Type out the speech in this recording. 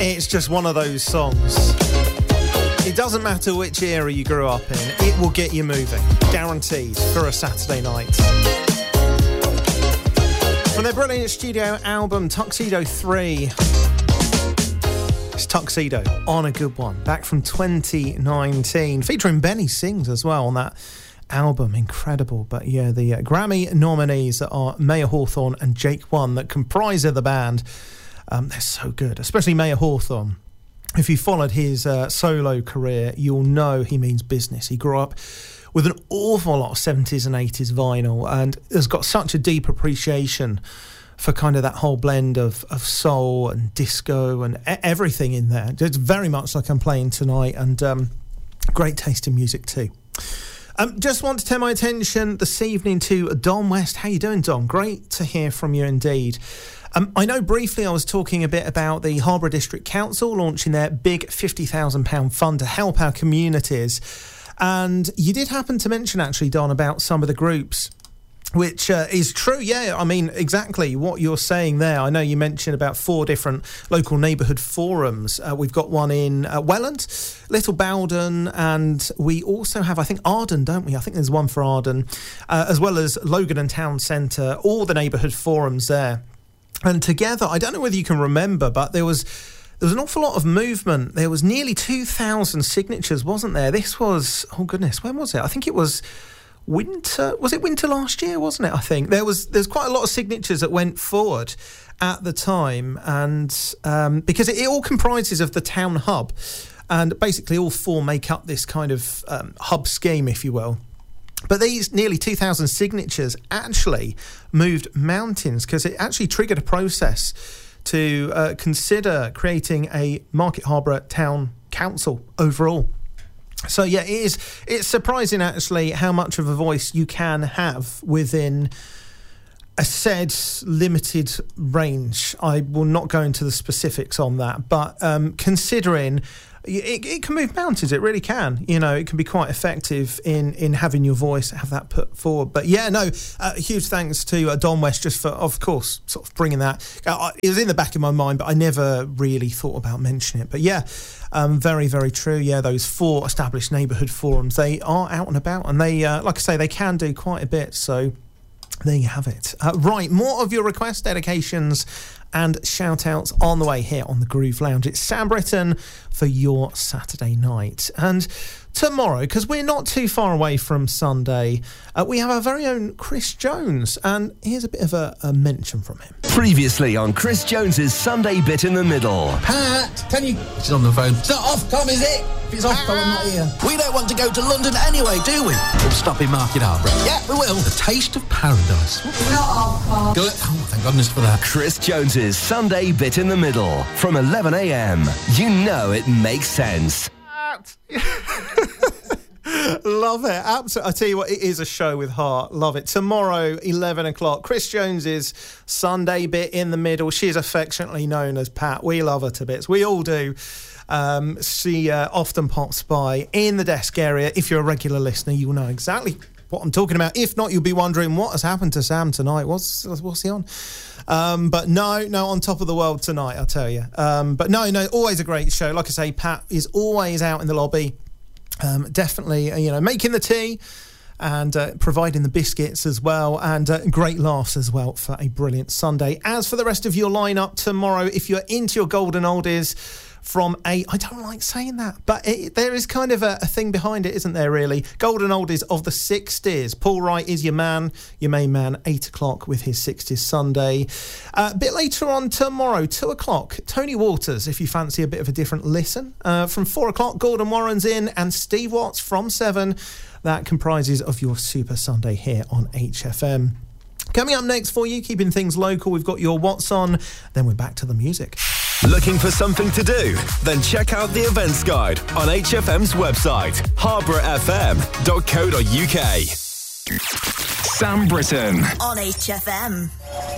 It's just one of those songs. It doesn't matter which era you grew up in, it will get you moving. Guaranteed for a Saturday night. From their brilliant studio album, Tuxedo 3. It's Tuxedo on a Good One, back from 2019. Featuring Benny Sings as well on that album. Incredible. But yeah, the Grammy nominees are Mayer Hawthorne and Jake One that comprise of the band. They're so good, especially Mayer Hawthorne. If you followed his solo career, you'll know he means business. He grew up with an awful lot of 70s and 80s vinyl and has got such a deep appreciation for kind of that whole blend of soul and disco and everything in there. It's very much like I'm playing tonight, and great taste in music too. Just want to turn my attention this evening to Don West. How you doing, Don? Great to hear from you indeed. I know briefly I was talking a bit about the Harborough District Council launching their big £50,000 fund to help our communities. And you did happen to mention, actually, Don, about some of the groups, which is true. Yeah, I mean, exactly what you're saying there. I know you mentioned about 4 different local neighbourhood forums. We've got one in Welland, Little Bowden, and we also have, I think, Arden, don't we? I think there's one for Arden, as well as Logan and Town Centre, all the neighbourhood forums there. And together, I don't know whether you can remember, but there was an awful lot of movement. There was nearly 2,000 signatures, wasn't there? This was, oh goodness, when was it? I think it was winter. Was it winter last year, wasn't it? I think there's quite a lot of signatures that went forward at the time, and because it all comprises of the town hub, and basically all 4 make up this kind of hub scheme, if you will. But these nearly 2,000 signatures actually moved mountains, because it actually triggered a process to consider creating a Market Harborough Town Council overall. So yeah, it's surprising actually how much of a voice you can have within a said limited range. I will not go into the specifics on that, but considering it can move mountains, it really can. You know, it can be quite effective in having your voice, have that put forward. But yeah, no, huge thanks to Don West just for, of course, sort of bringing that. It was in the back of my mind, but I never really thought about mentioning it. But yeah, very, very true. Yeah, those 4 established neighbourhood forums, they are out and about, and they, like I say, they can do quite a bit. So there you have it. Right, more of your requests, dedications and shout-outs on the way here on the Groove Lounge. It's Sam Britton for your Saturday night. And tomorrow, because we're not too far away from Sunday, we have our very own Chris Jones, and here's a bit of a mention from him. Previously on Chris Jones's Sunday Bit in the Middle. Pat, can you... She's on the phone. It's not Ofcom, is it? If it's Ofcom, I'm not here. We don't want to go to London anyway, do we? We'll stop in Market Harborough. Yeah, we will. The Taste of Paradise. Not Ofcom. Good. Oh, thank goodness for that. Chris Jones's Sunday Bit in the Middle from 11 a.m. You know it makes sense. Love it. Absolutely. I tell you what, it is a show with heart. Love it. Tomorrow, 11 o'clock, Chris Jones's Sunday Bit in the Middle. She is affectionately known as Pat. We love her to bits. We all do. She often pops by in the desk area. If you're a regular listener, you will know exactly what I'm talking about. If not, you'll be wondering what has happened to Sam tonight. What's he on? But no, on top of the world tonight, I'll tell you. But no, always a great show. Like I say, Pat is always out in the lobby. Definitely, making the tea and providing the biscuits as well, and great laughs as well for a brilliant Sunday. As for the rest of your lineup tomorrow, if you're into your golden oldies from I don't like saying that, but there is kind of a thing behind it, isn't there, really? Golden oldies of the 60s. Paul Wright is your main man, 8 o'clock with his 60s Sunday. A bit later on tomorrow, 2 o'clock, Tony Waters, if you fancy a bit of a different listen. From 4 o'clock, Gordon Warren's in, and Steve Watts from 7. That comprises of your Super Sunday here on HFM. Coming up next for you, keeping things local, we've got your What's On, then we're back to the music. Looking for something to do? Then check out the events guide on HFM's website, harbourfm.co.uk. Sam Britton on HFM.